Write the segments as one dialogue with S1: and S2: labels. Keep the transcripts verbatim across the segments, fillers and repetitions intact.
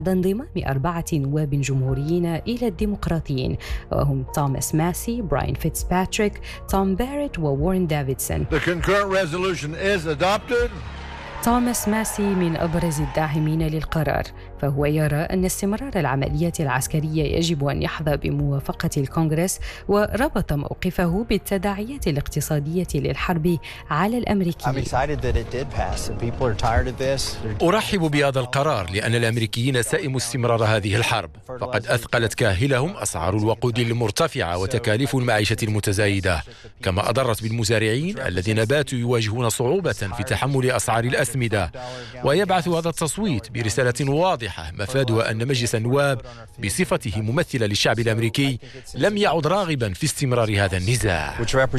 S1: انضمام أربعة نواب جمهوريين إلى الديمقراطيين، وهم توماس ماسي، براين فيتسباتريك، توم باريت ووارن دافيدسون.
S2: The concurrent resolution is adopted.
S1: توماس ماسي من أبرز الداعمين للقرار، فهو يرى أن استمرار العمليات العسكرية يجب أن يحظى بموافقة الكونغرس، وربط موقفه بالتداعيات الاقتصادية للحرب على الأمريكيين.
S3: أرحب بهذا القرار لأن الأمريكيين سئموا استمرار هذه الحرب، فقد أثقلت كاهلهم أسعار الوقود المرتفعة وتكاليف المعيشة المتزايدة، كما أضرت بالمزارعين الذين باتوا يواجهون صعوبة في تحمل أسعار الأسمدة. ويبعث هذا التصويت برسالة واضحة مفادها أن مجلس النواب بصفته ممثلا للشعب الأمريكي لم يعد راغبا في استمرار هذا النزاع.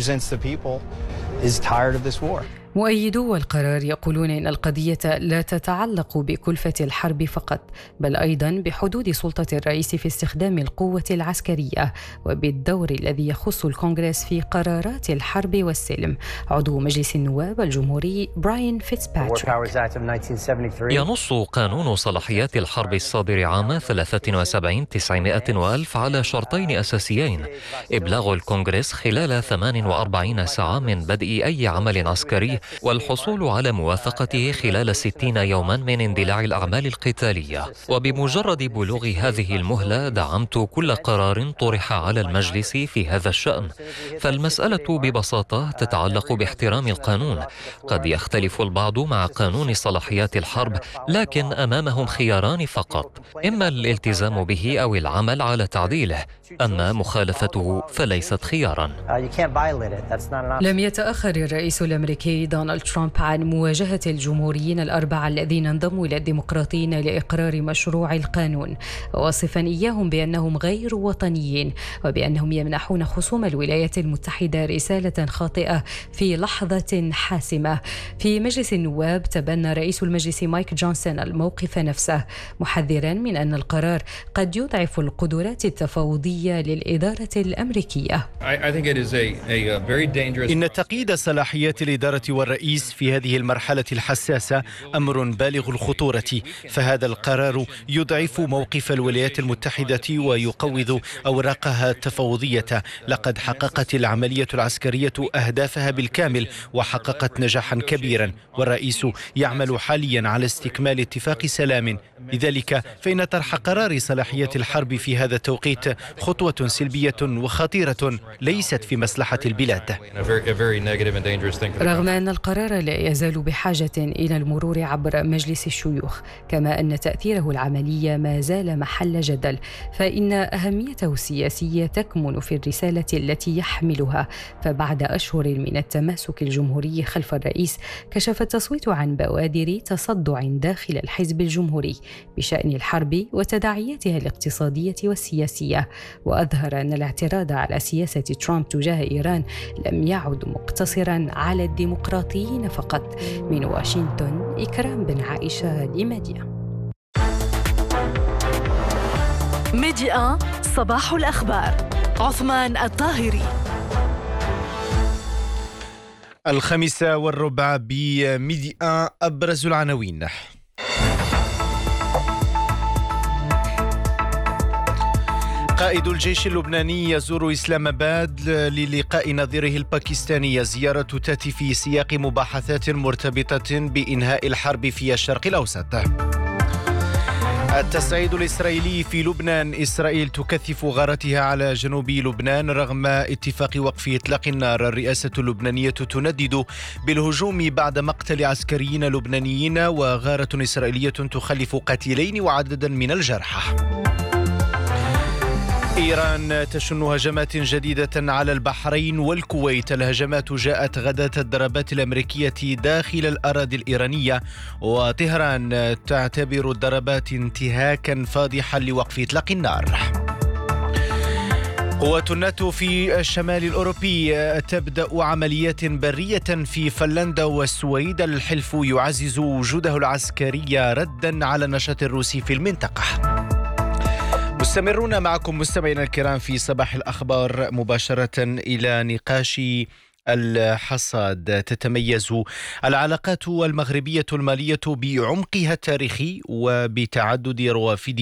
S1: مؤيدو القرار يقولون إن القضية لا تتعلق بكلفة الحرب فقط، بل أيضا بحدود سلطة الرئيس في استخدام القوة العسكرية، وبالدور الذي يخص الكونغرس في قرارات الحرب والسلم. عضو مجلس النواب الجمهوري براين فيتسباتريك:
S4: ينص قانون صلاحيات الحرب الصادر عام ثلاثة وسبعين تسعمائة وألف على شرطين أساسيين: إبلاغ الكونغرس خلال ثمان وأربعين ساعة من بدء أي عمل عسكري، والحصول على موافقته خلال ستين يوما من اندلاع الأعمال القتالية. وبمجرد بلوغ هذه المهلة دعمت كل قرار طرح على المجلس في هذا الشأن. فالمسألة ببساطة تتعلق باحترام القانون. قد يختلف البعض مع قانون صلاحيات الحرب، لكن أمامهم خياران فقط: إما الالتزام به أو العمل على تعديله، أما مخالفته فليست خيارا.
S1: لم يتأخر الرئيس الأمريكي دونالد ترامب عن مواجهة الجمهوريين الأربعة الذين انضموا إلى الديمقراطيين لإقرار مشروع القانون، واصفا إياهم بأنهم غير وطنيين، وبأنهم يمنحون خصوم الولايات المتحدة رسالة خاطئة في لحظة حاسمة. في مجلس النواب تبنى رئيس المجلس مايك جونسون الموقف نفسه، محذرا من أن القرار قد يضعف القدرات التفاوضية للإدارة الأمريكية.
S5: إن تقييد صلاحيات الإدارة والرئيس في هذه المرحلة الحساسة أمر بالغ الخطورة، فهذا القرار يضعف موقف الولايات المتحدة ويقوض أوراقها التفاوضية. لقد حققت العملية العسكرية أهدافها بالكامل وحققت نجاحا كبيرا، والرئيس يعمل حاليا على استكمال اتفاق سلام. لذلك فإن طرح قرار صلاحيات الحرب في هذا التوقيت خطوة سلبية وخطيرة ليست في مصلحة البلاد.
S1: رغم أن القرار لا يزال بحاجة إلى المرور عبر مجلس الشيوخ، كما أن تأثيره العملي ما زال محل جدل، فإن أهميته السياسية تكمن في الرسالة التي يحملها. فبعد أشهر من التماسك الجمهوري خلف الرئيس، كشف التصويت عن بوادر تصدع داخل الحزب الجمهوري بشأن الحرب وتداعياتها الاقتصادية والسياسية، وأظهر أن الاعتراض على سياسة ترامب تجاه إيران لم يعد مقتصرا على الديمقراطيين فقط. من واشنطن، إكرام بن عائشة لميديا.
S6: ميديا صباح الأخبار، عثمان الطاهري.
S5: الخامسة والربع بميديا، أبرز العناوين. قائد الجيش اللبناني يزور إسلام آباد للقاء نظيره الباكستاني. زيارة تأتي في سياق مباحثات مرتبطة بإنهاء الحرب في الشرق الأوسط. التصعيد الإسرائيلي في لبنان. إسرائيل تكثف غارتها على جنوب لبنان رغم اتفاق وقف إطلاق النار. الرئاسة اللبنانية تندد بالهجوم بعد مقتل عسكريين لبنانيين، وغارة إسرائيلية تخلف قتيلين وعددا من الجرحى. إيران تشن هجمات جديدة على البحرين والكويت. الهجمات جاءت غداة الضربات الأمريكية داخل الأراضي الإيرانية، وطهران تعتبر الضربات انتهاكا فاضحا لوقف إطلاق النار. قوات الناتو في الشمال الأوروبي تبدأ عمليات برية في فنلندا والسويد. الحلف يعزز وجوده العسكري ردا على النشاط الروسي في المنطقة. مستمرون معكم مستمعينا الكرام في صباح الأخبار، مباشرة إلى نقاش الحصاد. تتميز العلاقات المغربية المالية بعمقها التاريخي وبتعدد روافد